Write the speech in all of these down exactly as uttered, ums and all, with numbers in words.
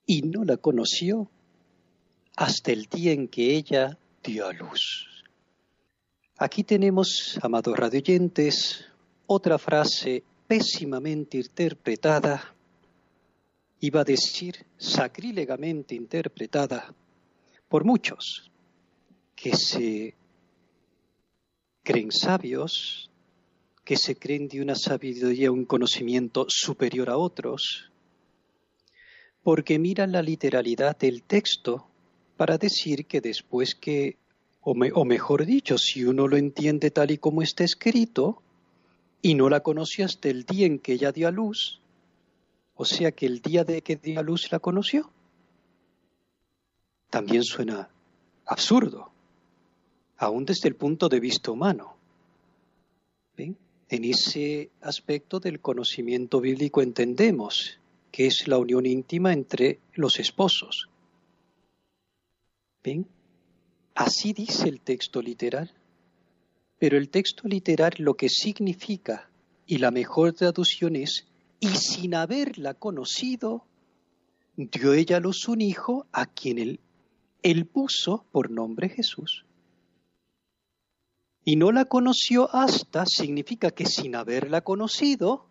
y no la conoció hasta el día en que ella dio a luz. Aquí tenemos, amados radioyentes, otra frase pésimamente interpretada, iba a decir sacrílegamente interpretada, por muchos que se creen sabios, que se creen de una sabiduría, un conocimiento superior a otros, porque miran la literalidad del texto para decir que después que, o, me, o mejor dicho, si uno lo entiende tal y como está escrito, y no la conoció hasta el día en que ella dio a luz, o sea que el día de que dio a luz la conoció, también suena absurdo, aún desde el punto de vista humano. ¿Ven? En ese aspecto del conocimiento bíblico entendemos que es la unión íntima entre los esposos. ¿Ven? Así dice el texto literal. Pero el texto literal lo que significa, y la mejor traducción es, y sin haberla conocido, dio ella a luz un hijo a quien él, él puso por nombre Jesús. Y no la conoció hasta, significa que sin haberla conocido,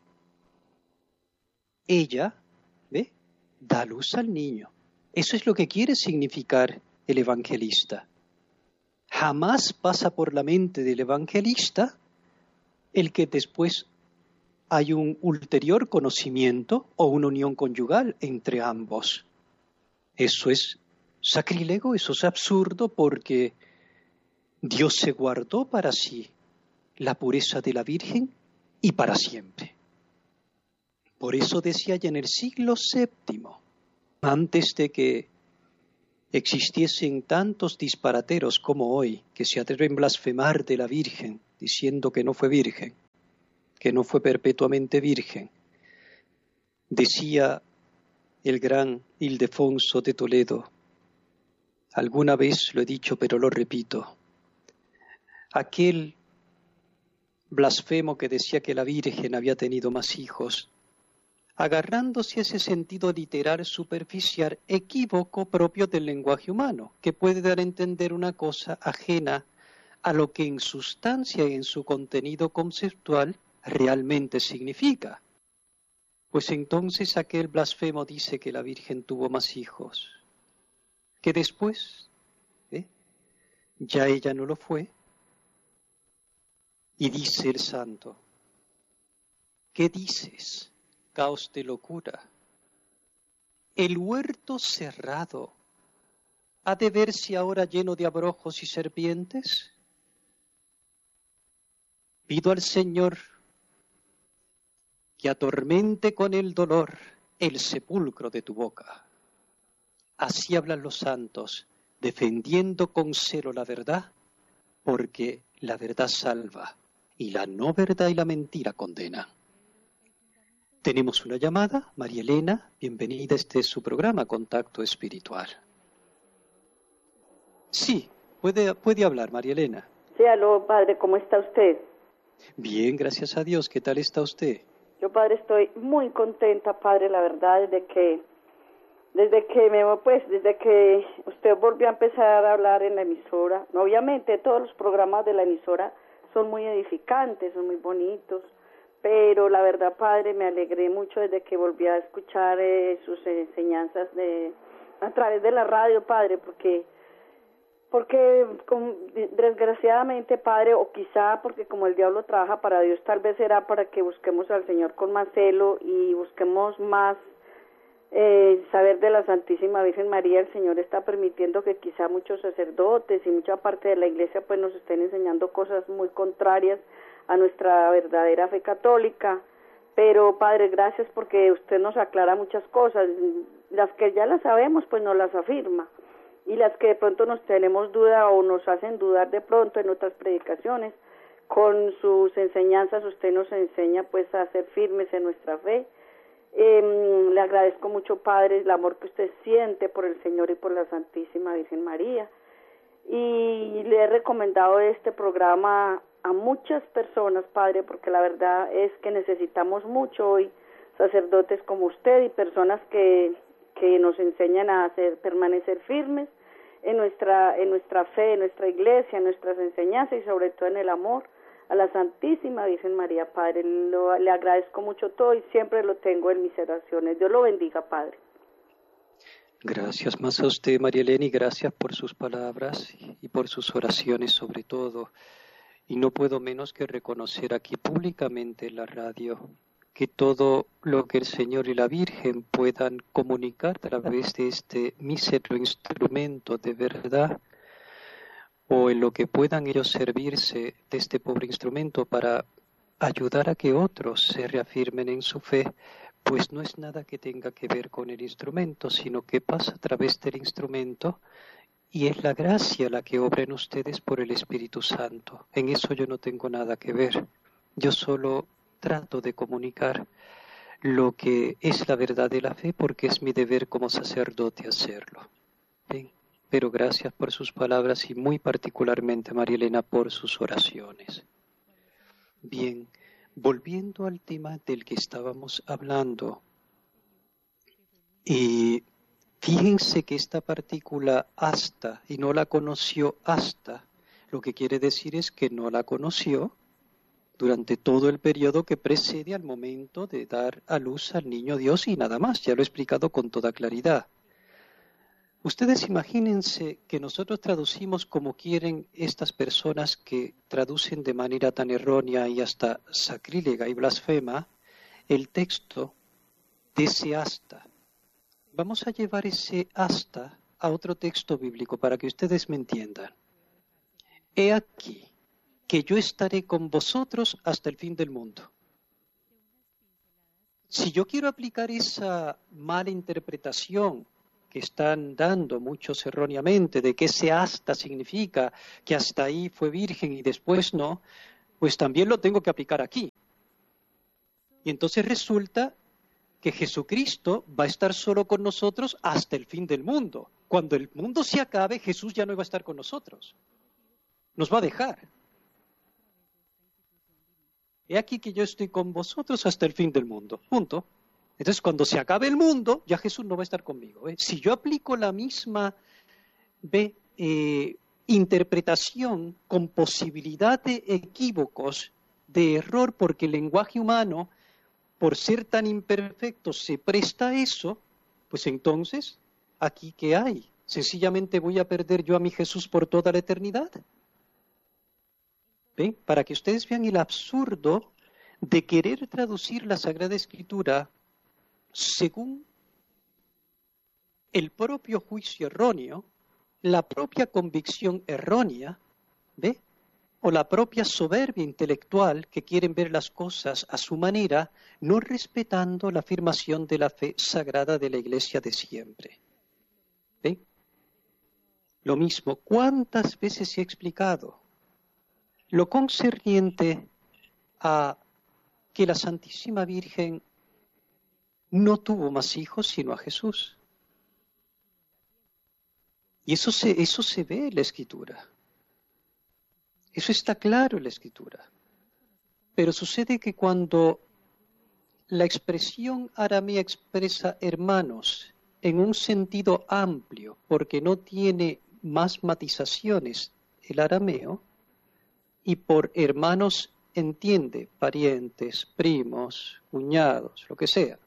ella, ¿ve?, da luz al niño. Eso es lo que quiere significar el evangelista. Jamás pasa por la mente del evangelista el que después hay un ulterior conocimiento o una unión conyugal entre ambos. Eso es sacrílego, eso es absurdo, porque Dios se guardó para sí la pureza de la Virgen y para siempre. Por eso decía ya en el siglo séptimo, antes de que existiesen tantos disparateros como hoy, que se atreven a blasfemar de la Virgen, diciendo que no fue virgen, que no fue perpetuamente virgen, decía el gran Ildefonso de Toledo, alguna vez lo he dicho pero lo repito, aquel blasfemo que decía que la Virgen había tenido más hijos, agarrándose a ese sentido literal superficial, equívoco propio del lenguaje humano, que puede dar a entender una cosa ajena a lo que en sustancia y en su contenido conceptual realmente significa. Pues entonces aquel blasfemo dice que la Virgen tuvo más hijos, que después ¿eh? ya ella no lo fue, y dice el santo, ¿qué dices? Caos de locura. El huerto cerrado ¿ha de verse ahora lleno de abrojos y serpientes? Pido al Señor que atormente con el dolor el sepulcro de tu boca. Así hablan los santos, defendiendo con celo la verdad, porque la verdad salva, y la no verdad y la mentira condena. Tenemos una llamada, María Elena, bienvenida a este su programa, Contacto Espiritual. Sí, puede, puede hablar, María Elena. Sí, aló, padre, ¿cómo está usted? Bien, gracias a Dios, ¿qué tal está usted? Yo, padre, estoy muy contenta, padre, la verdad, desde que, desde que me, pues, desde que usted volvió a empezar a hablar en la emisora. Obviamente, todos los programas de la emisora son muy edificantes, son muy bonitos, pero la verdad, padre, me alegré mucho desde que volví a escuchar eh, sus enseñanzas de a través de la radio, padre, porque porque con, desgraciadamente, padre, o quizá porque como el diablo trabaja para Dios, tal vez será para que busquemos al Señor con más celo y busquemos más eh, saber de la Santísima Virgen María. El Señor está permitiendo que quizá muchos sacerdotes y mucha parte de la iglesia pues nos estén enseñando cosas muy contrarias a nuestra verdadera fe católica. Pero, padre, gracias porque usted nos aclara muchas cosas. Las que ya las sabemos, pues nos las afirma. Y las que de pronto nos tenemos duda o nos hacen dudar de pronto en otras predicaciones, con sus enseñanzas usted nos enseña pues a ser firmes en nuestra fe. Eh, le agradezco mucho, padre, el amor que usted siente por el Señor y por la Santísima Virgen María. Y le he recomendado este programa a muchas personas, padre, porque la verdad es que necesitamos mucho hoy sacerdotes como usted y personas que, que nos enseñan a hacer, permanecer firmes en nuestra, en nuestra fe, en nuestra iglesia, en nuestras enseñanzas y sobre todo en el amor a la Santísima Virgen María, Padre. Lo, le agradezco mucho todo y siempre lo tengo en mis oraciones. Dios lo bendiga, Padre. Gracias más a usted, María Elena, y gracias por sus palabras y por sus oraciones sobre todo. Y no puedo menos que reconocer aquí públicamente en la radio que todo lo que el Señor y la Virgen puedan comunicar a través de este mísero instrumento de verdad, o en lo que puedan ellos servirse de este pobre instrumento para ayudar a que otros se reafirmen en su fe, pues no es nada que tenga que ver con el instrumento, sino que pasa a través del instrumento y es la gracia la que obra en ustedes por el Espíritu Santo. En eso yo no tengo nada que ver. Yo solo trato de comunicar lo que es la verdad de la fe porque es mi deber como sacerdote hacerlo. ¿Bien? Pero gracias por sus palabras y muy particularmente, María Elena, por sus oraciones. Bien, volviendo al tema del que estábamos hablando, y fíjense que esta partícula hasta, y no la conoció hasta, lo que quiere decir es que no la conoció durante todo el periodo que precede al momento de dar a luz al niño Dios y nada más, ya lo he explicado con toda claridad. Ustedes imagínense que nosotros traducimos como quieren estas personas que traducen de manera tan errónea y hasta sacrílega y blasfema el texto de ese hasta. Vamos a llevar ese hasta a otro texto bíblico para que ustedes me entiendan. He aquí que yo estaré con vosotros hasta el fin del mundo. Si yo quiero aplicar esa mala interpretación que están dando muchos erróneamente, de que ese hasta significa que hasta ahí fue virgen y después no, pues también lo tengo que aplicar aquí. Y entonces resulta que Jesucristo va a estar solo con nosotros hasta el fin del mundo. Cuando el mundo se acabe, Jesús ya no va a estar con nosotros. Nos va a dejar. He aquí que yo estoy con vosotros hasta el fin del mundo. Punto. Entonces, cuando se acabe el mundo, ya Jesús no va a estar conmigo. ¿eh? Si yo aplico la misma ¿ve? Eh, interpretación con posibilidad de equívocos, de error, porque el lenguaje humano, por ser tan imperfecto, se presta a eso, pues entonces, ¿aquí qué hay? ¿Sencillamente voy a perder yo a mi Jesús por toda la eternidad? ¿Ven? Para que ustedes vean el absurdo de querer traducir la Sagrada Escritura según el propio juicio erróneo, la propia convicción errónea, ¿ve? O la propia soberbia intelectual que quieren ver las cosas a su manera, no respetando la afirmación de la fe sagrada de la Iglesia de siempre. ¿Ve? Lo mismo, ¿cuántas veces he explicado lo concerniente a que la Santísima Virgen no tuvo más hijos sino a Jesús? Y eso se, eso se ve en la Escritura. Eso está claro en la Escritura. Pero sucede que cuando la expresión aramea expresa hermanos en un sentido amplio, porque no tiene más matizaciones el arameo, y por hermanos entiende parientes, primos, cuñados, lo que sea.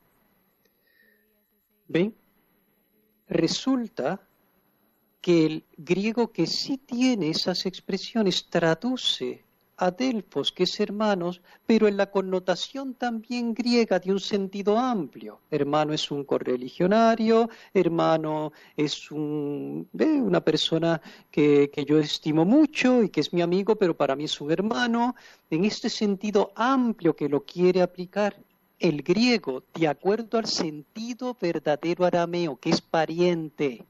¿Ven? Resulta que el griego que sí tiene esas expresiones traduce a Delfos, que es hermanos, pero en la connotación también griega de un sentido amplio. Hermano es un correligionario, hermano es un, ¿ve? una persona que, que yo estimo mucho y que es mi amigo, pero para mí es un hermano. En este sentido amplio que lo quiere aplicar el griego, de acuerdo al sentido verdadero arameo, que es pariente.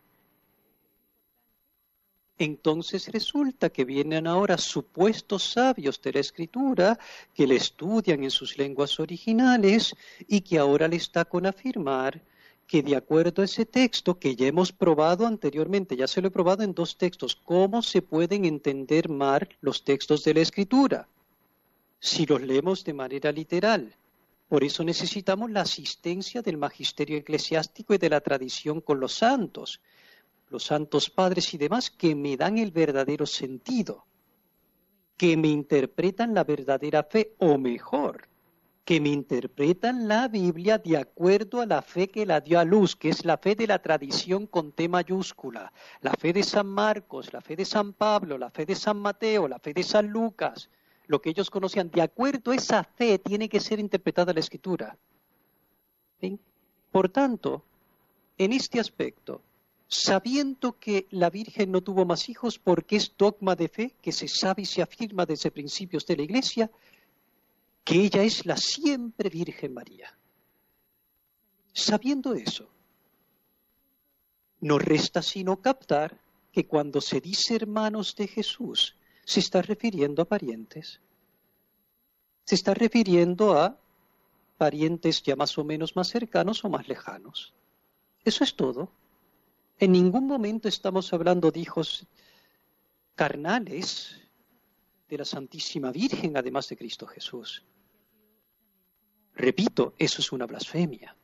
Entonces resulta que vienen ahora supuestos sabios de la Escritura que le estudian en sus lenguas originales y que ahora le está con afirmar que de acuerdo a ese texto que ya hemos probado anteriormente, ya se lo he probado en dos textos, ¿cómo se pueden entender mal los textos de la Escritura? Si los leemos de manera literal. Por eso necesitamos la asistencia del magisterio eclesiástico y de la tradición con los santos, los santos padres y demás, que me dan el verdadero sentido, que me interpretan la verdadera fe, o mejor, que me interpretan la Biblia de acuerdo a la fe que la dio a luz, que es la fe de la tradición con T mayúscula, la fe de San Marcos, la fe de San Pablo, la fe de San Mateo, la fe de San Lucas, lo que ellos conocían. De acuerdo a esa fe tiene que ser interpretada la Escritura. ¿Ven? Por tanto, en este aspecto, sabiendo que la Virgen no tuvo más hijos porque es dogma de fe que se sabe y se afirma desde principios de la Iglesia, que ella es la siempre Virgen María. Sabiendo eso, no resta sino captar que cuando se dice hermanos de Jesús, se está refiriendo a parientes. Se está refiriendo a parientes ya más o menos más cercanos o más lejanos. Eso es todo. En ningún momento estamos hablando de hijos carnales de la Santísima Virgen, además de Cristo Jesús. Repito, eso es una blasfemia.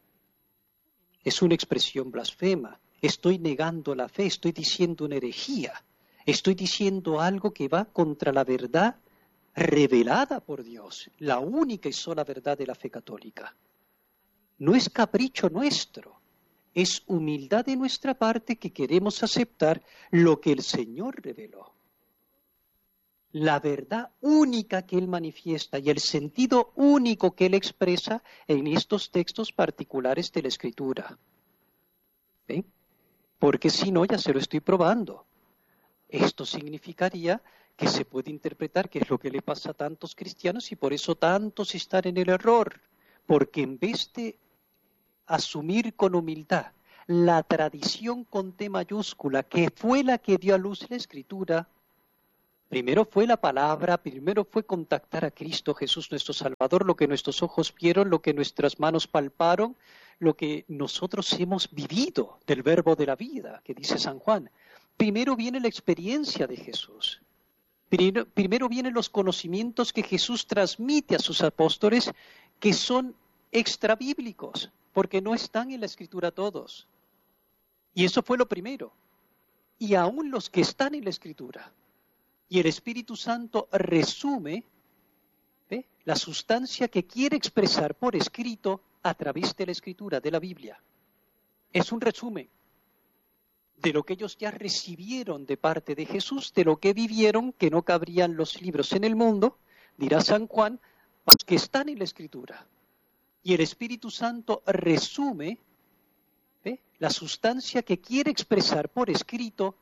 Es una expresión blasfema. Estoy negando la fe, estoy diciendo una herejía. Estoy diciendo algo que va contra la verdad revelada por Dios, la única y sola verdad de la fe católica. No es capricho nuestro, es humildad de nuestra parte que queremos aceptar lo que el Señor reveló. La verdad única que Él manifiesta y el sentido único que Él expresa en estos textos particulares de la Escritura. ¿Ven? Porque si no, ya se lo estoy probando. Esto significaría que se puede interpretar que es lo que le pasa a tantos cristianos y por eso tantos están en el error, porque en vez de asumir con humildad la tradición con T mayúscula, que fue la que dio a luz la Escritura, primero fue la palabra, primero fue contactar a Cristo Jesús nuestro Salvador, lo que nuestros ojos vieron, lo que nuestras manos palparon, lo que nosotros hemos vivido del verbo de la vida, que dice San Juan. Primero viene la experiencia de Jesús. Primero, primero vienen los conocimientos que Jesús transmite a sus apóstoles, que son extrabíblicos, porque no están en la Escritura todos. Y eso fue lo primero. Y aún los que están en la Escritura. Y el Espíritu Santo resume ¿ve? la sustancia que quiere expresar por escrito a través de la Escritura, de la Biblia. Es un resumen de lo que ellos ya recibieron de parte de Jesús, de lo que vivieron, que no cabrían los libros en el mundo, dirá San Juan, los que están en la Escritura. Y el Espíritu Santo resume ¿ve? la sustancia que quiere expresar por escrito